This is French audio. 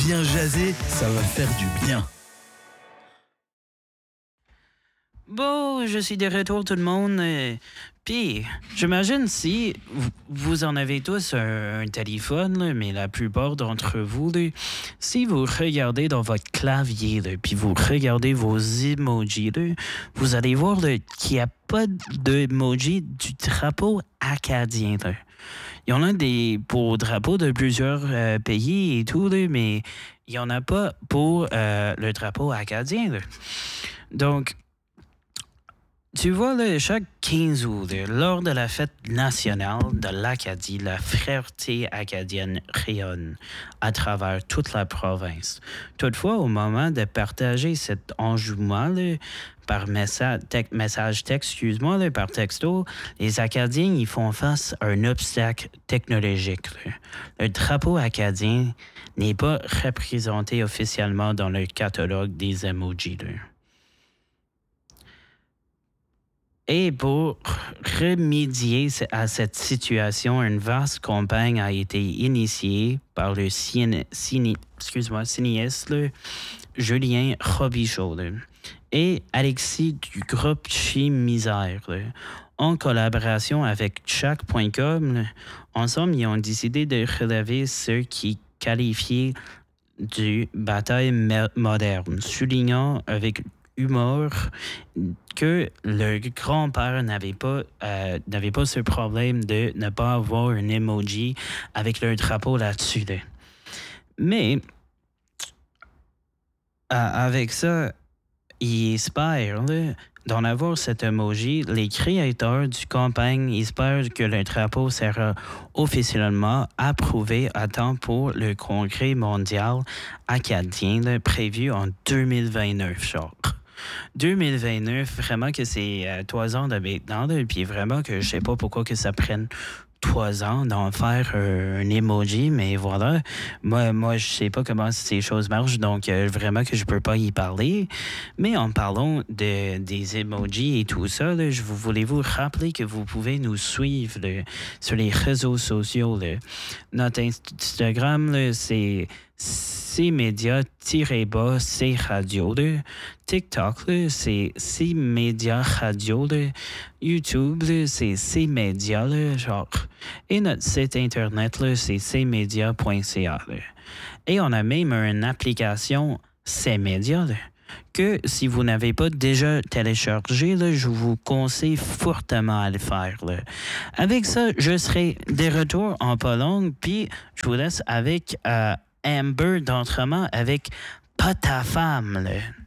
bien jaser, ça va faire du bien. Bon, je suis de retour tout le monde. Puis, j'imagine si vous en avez tous un téléphone, là, mais la plupart d'entre vous, là, si vous regardez dans votre clavier, là, puis vous regardez vos emojis, là, vous allez voir là, qu'il n'y a pas d'emoji du drapeau acadien. Là. Il y en a des pour drapeau de plusieurs pays et tout, là, mais il n'y en a pas pour le drapeau acadien. Là. Donc, tu vois, là, chaque 15 août, là, lors de la fête nationale de l'Acadie, la fierté acadienne rayonne à travers toute la province. Toutefois, au moment de partager cet enjouement là, par message texte, excuse-moi, là, par texto, les Acadiens y font face à un obstacle technologique. Là. Le drapeau acadien n'est pas représenté officiellement dans le catalogue des emojis. Là. Et pour remédier à cette situation, une vaste campagne a été initiée par le cinéaste là, Julien Robichaud là, et Alexis du groupe Misère. Là, en collaboration avec Chac.com, là, ensemble, ils ont décidé de relever ce qui qualifiait du bataille moderne, soulignant avec humour que le grand-père n'avait pas ce problème de ne pas avoir un emoji avec leur drapeau là-dessus. Là. Mais avec ça, il espère là, d'en avoir cet emoji. Les créateurs du campagne espèrent que le drapeau sera officiellement approuvé à temps pour le congrès mondial acadien là, prévu en 2029, genre. 2029, vraiment que c'est 3 ans de maintenant, puis vraiment que je sais pas pourquoi que ça prenne 3 ans d'en faire un emoji, mais voilà. Moi, je sais pas comment ces choses marchent, donc vraiment que je peux pas y parler. Mais en parlant des emojis et tout ça, là, voulez-vous rappeler que vous pouvez nous suivre là, sur les réseaux sociaux. Là. Notre Instagram, là, c'est C-Média-bas, c'est radio. Là. TikTok, là, c'est C-Média Radio. Là. YouTube, là, c'est C-Média, là, genre. Et notre site Internet, là, c'est cmedia.ca. Là. Et on a même une application C-Média, là, que si vous n'avez pas déjà téléchargé, là, je vous conseille fortement à le faire. Là. Avec ça, je serai de retour en pas long, puis je vous laisse avec Amber d'Entremont avec Pas ta femme. Là.